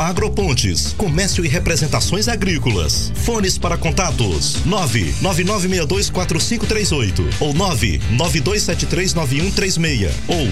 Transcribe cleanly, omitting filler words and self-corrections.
Agropontes, comércio e representações agrícolas. Fones para contatos: 999624538 ou 992739136 ou